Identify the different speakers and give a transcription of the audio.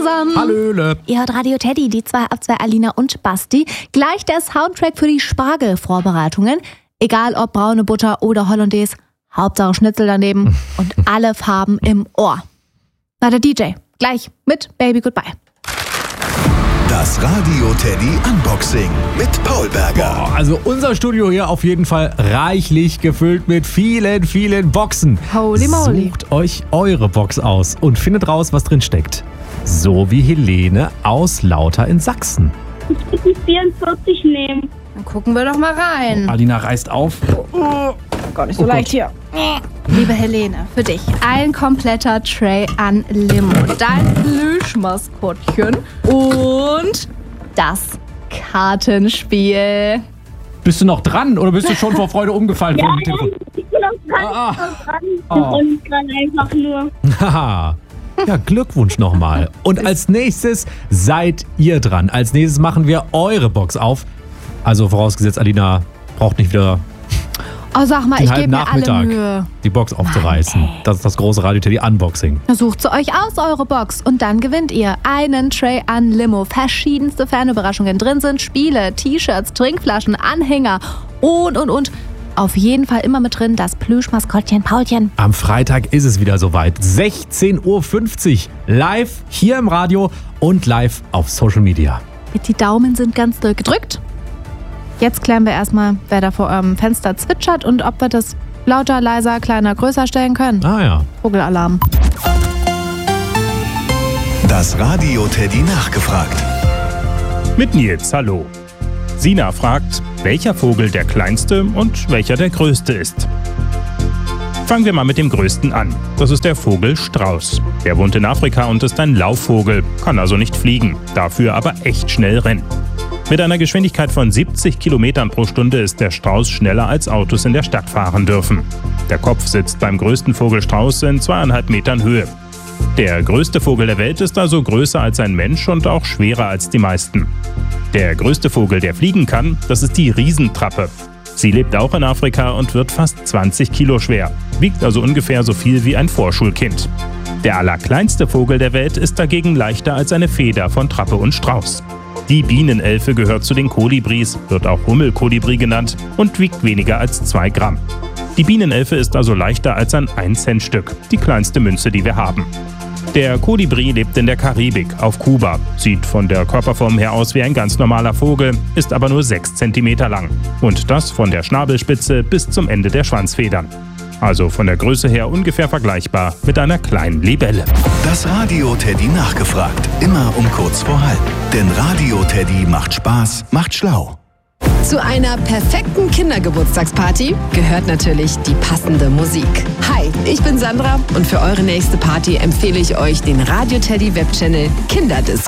Speaker 1: zusammen.
Speaker 2: Hallöle.
Speaker 1: Ihr hört Radio Teddy, die 2 ab 2 Alina und Basti. Gleich der Soundtrack für die Spargelvorbereitungen. Egal ob braune Butter oder Hollandaise, Hauptsache Schnitzel daneben und alle Farben im Ohr. Na, der DJ, gleich mit Baby Goodbye.
Speaker 3: Das Radio Teddy Unboxing mit Paul Berger.
Speaker 2: Also unser Studio hier auf jeden Fall reichlich gefüllt mit vielen, vielen Boxen.
Speaker 1: Holy moly.
Speaker 2: Sucht euch eure Box aus und findet raus, was drin steckt. So wie Helene aus Lauter in Sachsen.
Speaker 4: Ich will die 44 nehmen.
Speaker 1: Dann gucken wir doch mal rein.
Speaker 2: Alina reißt auf.
Speaker 1: Gar nicht so leicht hier. Liebe Helene, für dich ein kompletter Tray an Limo, dein Plüschmaskottchen und das Kartenspiel.
Speaker 2: Bist du noch dran oder bist du schon vor Freude umgefallen?
Speaker 4: Ja,
Speaker 2: vor dem Telefon?
Speaker 4: ich bin auch dran. Und gerade einfach nur.
Speaker 2: Haha. Ja, Glückwunsch nochmal. Und als nächstes seid ihr dran. Als nächstes machen wir eure Box auf. Also vorausgesetzt, Alina braucht nicht wieder
Speaker 1: Oh, sag mal, ich gebe mir alle Mühe.
Speaker 2: die Box aufzureißen. Das ist das große Radio Teddy Unboxing.
Speaker 1: Sucht sie euch aus, eure Box. Und dann gewinnt ihr einen Tray an Limo. Verschiedenste Fernüberraschungen. Drin sind Spiele, T-Shirts, Trinkflaschen, Anhänger und. Auf jeden Fall immer mit drin das Plüschmaskottchen Paulchen.
Speaker 2: Am Freitag ist es wieder soweit. 16:50 Uhr. Live hier im Radio und live auf Social Media.
Speaker 1: Die Daumen sind ganz doll gedrückt. Jetzt klären wir erstmal, wer da vor eurem Fenster zwitschert und ob wir das lauter, leiser, kleiner, größer stellen können.
Speaker 2: Ah ja.
Speaker 1: Vogelalarm.
Speaker 3: Das Radio Teddy nachgefragt.
Speaker 5: Mit Nils, hallo. Sina fragt, welcher Vogel der kleinste und welcher der größte ist. Fangen wir mal mit dem größten an. Das ist der Vogel Strauß. Der wohnt in Afrika und ist ein Laufvogel, kann also nicht fliegen, dafür aber echt schnell rennen. Mit einer Geschwindigkeit von 70 Kilometern pro Stunde ist der Strauß schneller als Autos in der Stadt fahren dürfen. Der Kopf sitzt beim größten Vogel Strauß in 2,5 Metern Höhe. Der größte Vogel der Welt ist also größer als ein Mensch und auch schwerer als die meisten. Der größte Vogel, der fliegen kann, das ist die Riesentrappe. Sie lebt auch in Afrika und wird fast 20 Kilo schwer, wiegt also ungefähr so viel wie ein Vorschulkind. Der allerkleinste Vogel der Welt ist dagegen leichter als eine Feder von Trappe und Strauß. Die Bienenelfe gehört zu den Kolibris, wird auch Hummelkolibri genannt und wiegt weniger als 2 Gramm. Die Bienenelfe ist also leichter als ein 1-Cent-Stück, die kleinste Münze, die wir haben. Der Kolibri lebt in der Karibik, auf Kuba, sieht von der Körperform her aus wie ein ganz normaler Vogel, ist aber nur 6 Zentimeter lang. Und das von der Schnabelspitze bis zum Ende der Schwanzfedern. Also von der Größe her ungefähr vergleichbar mit einer kleinen Libelle.
Speaker 3: Das Radio Teddy nachgefragt. Immer um kurz vor halb. Denn Radio Teddy macht Spaß, macht schlau.
Speaker 6: Zu einer perfekten Kindergeburtstagsparty gehört natürlich die passende Musik. Hi, ich bin Sandra und für eure nächste Party empfehle ich euch den Radio Teddy Webchannel Kinderdisco.